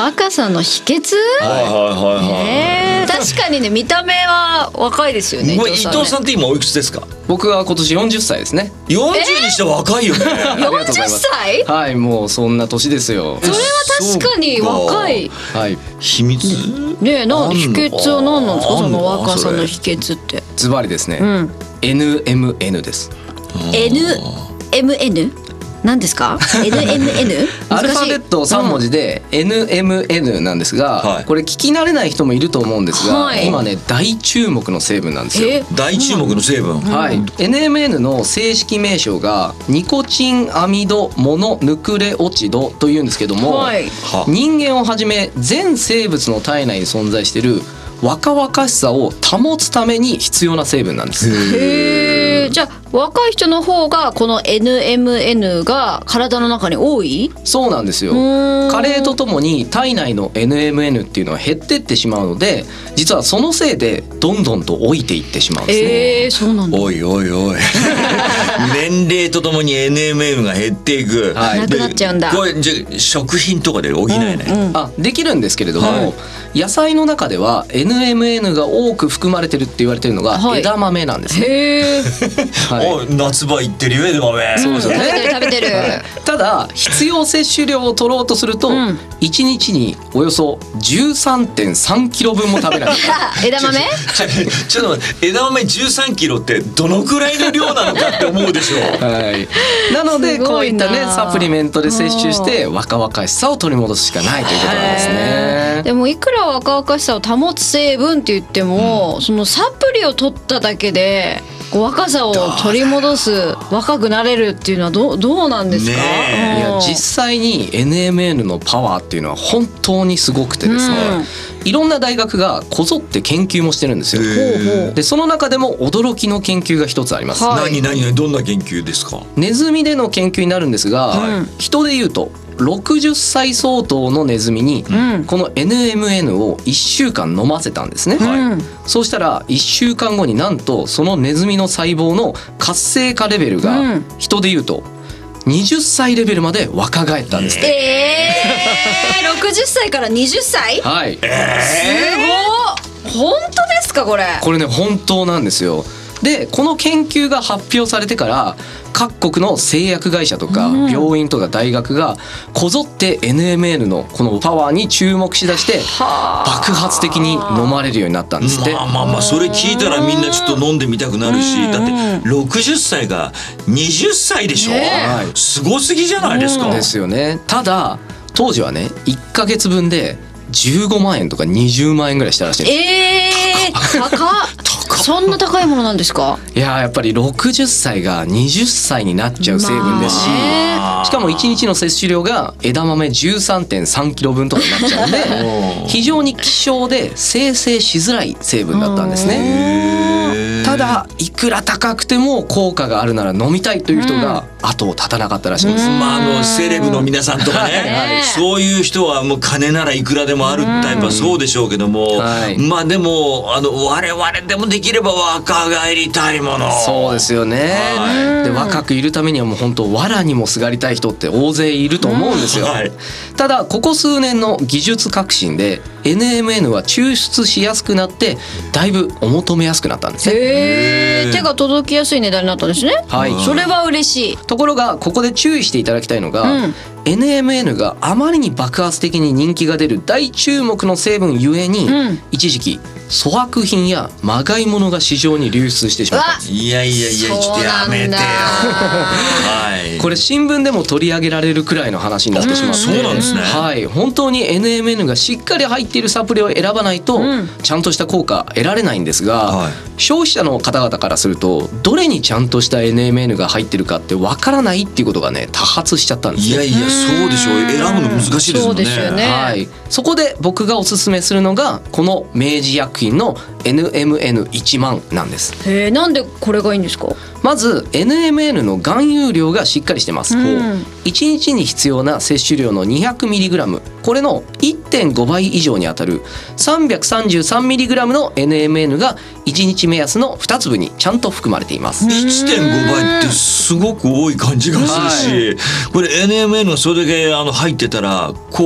若さの秘訣？確かにね、見た目は若いですよね。 伊藤さんって今おいくつですか？ 僕は今年40歳ですね。 40にして若いよね。 40歳？ はい、もうそんな年ですよ。 それは確かに若い。 はい。 秘密？ ねえ、なん秘訣は何なんですか、その若さの秘訣って。 ズバリですね。NMN です。 NMN？何ですか？ NMN？ アルファベット3文字で NMN なんですが、これ聞き慣れない人もいると思うんですが、今ね大注目の成分なんですよ。 大注目の成分。 はい。NMN の正式名称がニコチンアミドモノヌクレオチドというんですけども、人間をはじめ全生物の体内に存在している若々しさを保つために必要な成分なんです。 へえ。じゃあ若い人の方がこの NMN が体の中に多い？ そうなんですよ。加齢とともに体内の NMN っていうのは減ってってしまうので、実はそのせいでどんどんと老いていってしまうんですね。 そうなんだ。 おいおいおい。年齢とともに NMN が減っていく。 なくなっちゃうんだ。 これじゃ食品とかで補えない？ できるんですけれども、野菜の中では NMN が多く含まれてるって言われてるのが枝豆なんですね。 夏場行ってるよ枝豆。 そうですよね。 食べてる。 ただ必要摂取量を取ろうとすると、1日におよそ 13.3 キロ分も食べない。 枝豆？ ちょっと待って、枝豆13キロってどのくらいの量なのかって思うでしょう。 なのでこういったねサプリメントで摂取して若々しさを取り戻すしかないということなんですね。 でもいくら若々しさを保つ成分って言っても、そのサプリを取っただけで若さを取り戻す、若くなれるっていうのはどうなんですか？ いや実際に NMN のパワーっていうのは本当にすごくてですね、いろんな大学がこぞって研究もしてるんですよ。でその中でも驚きの研究が一つあります。 何どんな研究ですか？ ネズミでの研究になるんですが、人でいうと60歳相当のネズミにこの NMN を1週間飲ませたんですね。そうしたら1週間後になんとそのネズミの細胞の活性化レベルが人でいうと20歳レベルまで若返ったんですね。 60歳から20歳？ はい。 すごい。本当ですかこれ？ これね本当なんですよ。でこの研究が発表されてから各国の製薬会社とか病院とか大学がこぞって NMN のこのパワーに注目しだして爆発的に飲まれるようになったんですって。 まあそれ聞いたらみんなちょっと飲んでみたくなるし、だって60歳が20歳でしょ、すごすぎじゃないですか。 ですよね。ただ当時はね1ヶ月分で15万円とか20万円ぐらいしたらしいんです。 高っ。そんな高いものなんですか？ いややっぱり60歳が20歳になっちゃう成分ですし、しかも1日の摂取量が枝豆 13.3 キロ分とかになっちゃうんで非常に希少で生成しづらい成分だったんですね。ただいくら高くても効果があるなら飲みたいという人が後を絶たなかったらしいんです。 セレブの皆さんとかね、そういう人はもう金ならいくらでもあるタイプはそうでしょうけども、まあでも我々でもできれば若返りたいもの。 そうですよね。で若くいるためにはもう本当藁にもすがりたい人って大勢いると思うんですよ。ただここ数年の技術革新で NMN は抽出しやすくなってだいぶお求めやすくなったんですね。 手が届きやすい値段になったんですね。それは嬉しい。 ところがここで注意していただきたいのが、NMN があまりに爆発的に人気が出る大注目の成分ゆえに、一時期粗悪品やまがいものが市場に流出してしまったんです。 いやちょっとやめてよ。 これ新聞でも取り上げられるくらいの話になってしまって、 そうなんですね。 本当に NMN がしっかり入っているサプリを選ばないとちゃんとした効果得られないんですが、消費者の方々からするとどれにちゃんとした NMN が入ってるかってわからないっていうことがね多発しちゃったんですよ。 そうでしょう。選ぶの難しいですもんね。 そこで僕がおすすめするのがこの明治薬品の NMN1 万なんです。 なんでこれがいいんですか？ まず NMN の含有量がしっかりしてます。1日に必要な摂取量の 200mg これの 1.5 倍以上にあたる 333mg の NMN が1日目安の2粒にちゃんと含まれています。 1.5 倍ってすごく多い感じがするし、これ NMN がそれだけ入ってたら